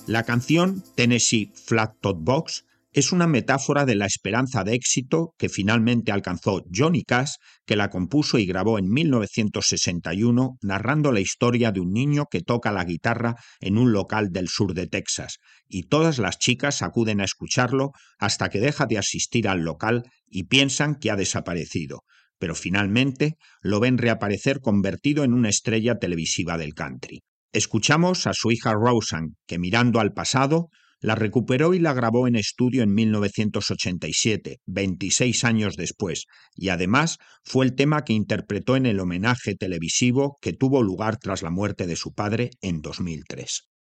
La canción Tennessee Flat Top Box es una metáfora de la esperanza de éxito que finalmente alcanzó Johnny Cash, que la compuso y grabó en 1961, narrando la historia de un niño que toca la guitarra en un local del sur de Texas, y todas las chicas acuden a escucharlo hasta que deja de asistir al local y piensan que ha desaparecido, pero finalmente lo ven reaparecer convertido en una estrella televisiva del country. Escuchamos a su hija Roseanne, que mirando al pasado, la recuperó y la grabó en estudio en 1987, 26 años después, y además fue el tema que interpretó en el homenaje televisivo que tuvo lugar tras la muerte de su padre en 2003.